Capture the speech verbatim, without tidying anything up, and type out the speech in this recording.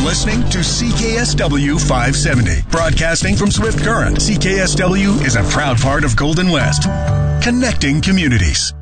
listening to C K S W five seventy. Broadcasting from Swift Current, C K S W is a proud part of Golden West. Connecting communities.